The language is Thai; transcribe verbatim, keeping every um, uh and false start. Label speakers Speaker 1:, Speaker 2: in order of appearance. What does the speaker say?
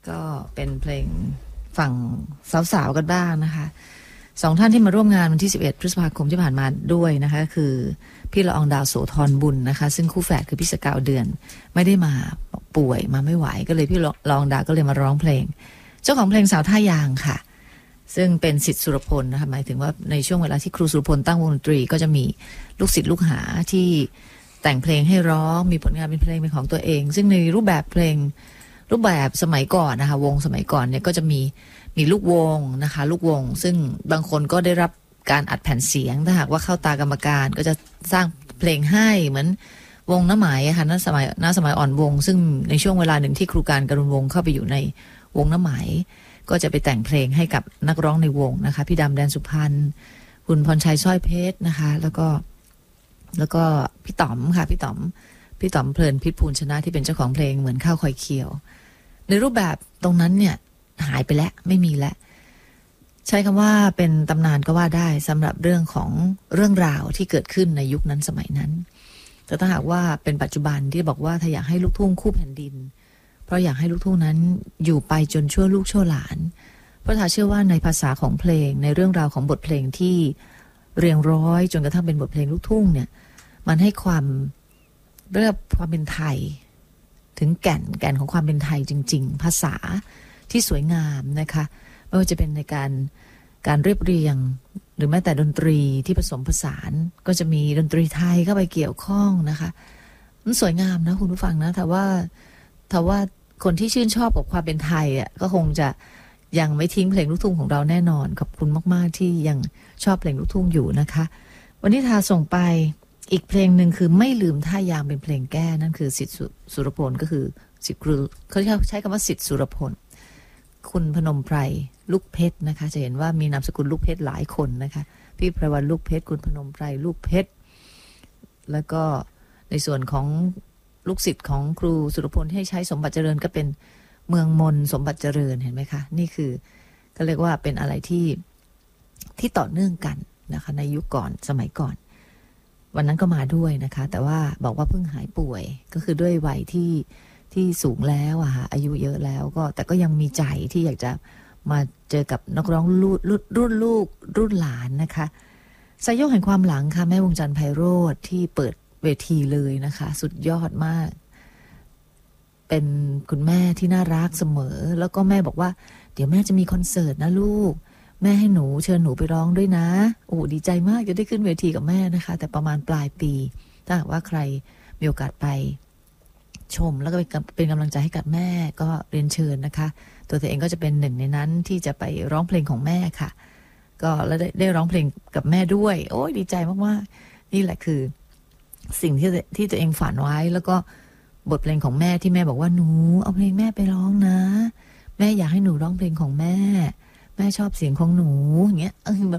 Speaker 1: ก็เป็นเพลงฝั่งสาวๆกันบ้างนะคะสองท่านที่มาร่วมงานวันที่สิบเอ็ดพฤษภาคมที่ผ่านมาด้วยนะคะคือพี่ละอองดาวโสธรบุญนะคะซึ่งคู่แฝดคือพี่สกาวเดือนไม่ได้มาป่วยมาไม่ไหวก็เลยพี่ละอองดาวก็เลยมาร้องเพลงเจ้าของเพลงสาวท่ายางค่ะซึ่งเป็นศิษย์สุรพลนะคะหมายถึงว่าในช่วงเวลาที่ครูสุรพลตั้งวงดนตรีก็จะมีลูกศิษย์ลูกหาที่แต่งเพลงให้ร้องมีผลงานเป็นเพลงเป็นของตัวเองซึ่งในรูปแบบเพลงรูปแบบสมัยก่อนนะคะวงสมัยก่อนเนี่ยก็จะมีมีลูกวงนะคะลูกวงซึ่งบางคนก็ได้รับการอัดแผ่นเสียงถ้าหากว่าเข้าตากรรมการก็จะสร้างเพลงให้เหมือนวงน้าหมายค่ะณสมัยณสมัยอ่อนวงซึ่งในช่วงเวลาหนึ่งที่ครูการกรุณวงศ์เข้าไปอยู่ในวงน้าหมายก็จะไปแต่งเพลงให้กับนักร้องในวงนะคะพี่ดำแดนสุพรรณคุณพรชัยสร้อยเพชรนะคะแล้วก็แล้วก็พี่ต๋อมค่ะพี่ต๋อมพี่ต๋อมเพลินพิษภูลชนะที่เป็นเจ้าของเพลงเหมือนข้าวคอยเคียวในรูปแบบตรงนั้นเนี่ยหายไปแล้วไม่มีแล้วใช้คำว่าเป็นตำนานก็ว่าได้สำหรับเรื่องของเรื่องราวที่เกิดขึ้นในยุคนั้นสมัยนั้นแต่ถ้าหากว่าเป็นปัจจุบันที่บอกว่าถ้าอยากให้ลูกทุ่งคู่แผ่นดินเพราะอยากให้ลูกทุ่งนั้นอยู่ไปจนชั่วลูกชั่วหลานเพราะถ้าเชื่อว่าในภาษาของเพลงในเรื่องราวของบทเพลงที่เรียงร้อยจนกระทั่งเป็นบทเพลงลูกทุ่งเนี่ยมันให้ความเรียกความเป็นไทยถึงแก่นแก่นของความเป็นไทยจริงๆภาษาที่สวยงามนะคะไม่ว่าจะเป็นในการการเรียบเรียงหรือแม้แต่ดนตรีที่ผสมผสานก็จะมีดนตรีไทยเข้าไปเกี่ยวข้องนะคะมันสวยงามนะคุณผู้ฟังนะแต่ว่าแต่ว่าคนที่ชื่นชอบกับความเป็นไทยอ่ะก็คงจะยังไม่ทิ้งเพลงลูกทุ่งของเราแน่นอนขอบคุณมากๆที่ยังชอบเพลงลูกทุ่งอยู่นะคะวันนี้ทาส่งไปอีกเพลงหนึ่งคือไม่ลืมท่ายางเป็นเพลงแก้นั่นคือศิษย์สุรพลก็คือศิษย์ครูเขาใช้คำว่าศิษย์สุรพลคุณพนมไพรลูกเพชรนะคะจะเห็นว่ามีนามสกุลลูกเพชรหลายคนนะคะพี่ไพรวันลูกเพชรคุณพนมไพรลูกเพชรแล้วก็ในส่วนของลูกศิษย์ของครูสุรพลให้ใช้สมบัติเจริญก็เป็นเมืองมนสมบัติเจริญเห็นไหมคะนี่คือก็เรียกว่าเป็นอะไรที่ที่ต่อเนื่องกันนะคะในยุคก่อนสมัยก่อนวันนั้นก็มาด้วยนะคะแต่ว่าบอกว่าเพิ่งหายป่วยก็คือด้วยวัยที่ที่สูงแล้วอะค่ะอายุเยอะแล้วก็แต่ก็ยังมีใจที่อยากจะมาเจอกับนักร้องรุ่นรุ่นลูกรุ่นหลานนะคะสายโยกแห่งความหลังค่ะแม่วงจันทร์ไพโรจน์ที่เปิดเวทีเลยนะคะสุดยอดมากเป็นคุณแม่ที่น่ารักเสมอแล้วก็แม่บอกว่าเดี๋ยวแม่จะมีคอนเสิร์ตนะลูกแม่ให้หนูเชิญหนูไปร้องด้วยนะโอ้ดีใจมากจะได้ขึ้นเวทีกับแม่นะคะแต่ประมาณปลายปีถ้าหากว่าใครมีโอกาสไปชมแล้วก็เป็นกำลังใจให้กับแม่ก็เรียนเชิญนะคะตัวเธอเองก็จะเป็นหนึ่งในนั้นที่จะไปร้องเพลงของแม่ค่ะก็แล้วได้ได้ร้องเพลงกับแม่ด้วยโอ้ยดีใจมากๆนี่แหละคือสิ่งที่ที่ตัวเองฝันไว้แล้วก็บทเพลงของแม่ที่แม่บอกว่าหนูเอาเพลงแม่ไปร้องนะแม่อยากให้หนูร้องเพลงของแม่แม่ชอบเสียงของหนูอย่างเงี้ย